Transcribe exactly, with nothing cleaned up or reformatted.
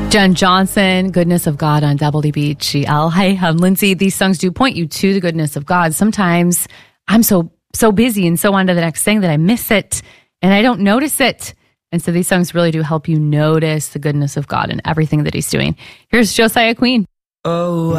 Jen Johnson, Goodness of God on W B G L. Hi, I'm Lindsay. These songs do point you to the goodness of God. Sometimes I'm so so busy and so on to the next thing that I miss it and I don't notice it. And so these songs really do help you notice the goodness of God and everything that he's doing. Here's Josiah Queen. Oh,